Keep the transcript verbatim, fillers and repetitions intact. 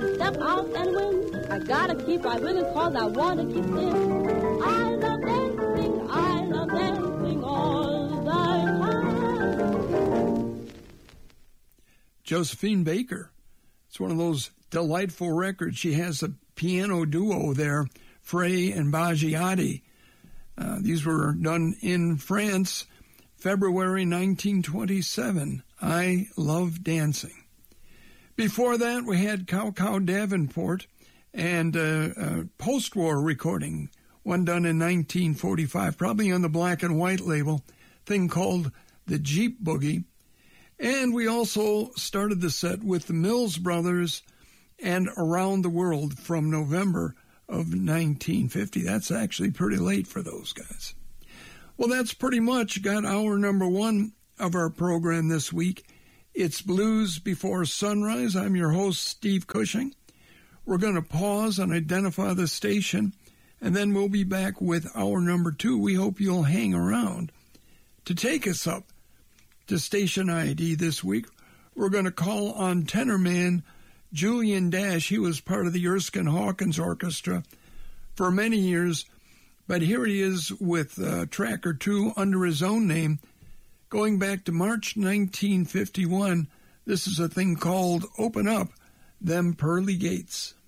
step out and win. I gotta keep right winning cause I wanna keep in. I love dancing, I love dancing all the time. Josephine Baker. It's one of those delightful records. She has a piano duo there, Frey and Baggiati. Uh, these were done in France, February nineteen twenty-seven. I Love Dancing. Before that, we had Cow Cow Davenport and uh, a post-war recording, one done in nineteen forty-five, probably on the black and white label, thing called the Jeep Boogie. And we also started the set with the Mills Brothers and Around the World from November of nineteen fifty. That's actually pretty late for those guys. Well, that's pretty much got hour number one of our program this week. It's Blues Before Sunrise. I'm your host, Steve Cushing. We're going to pause and identify the station, and then we'll be back with hour number two. We hope you'll hang around. To take us up to station I D this week, we're going to call on tenor man Julian Dash. He was part of the Erskine Hawkins Orchestra for many years, but here he is with a track or two under his own name. Going back to March nineteen fifty-one, this is a thing called Open Up Them Pearly Gates.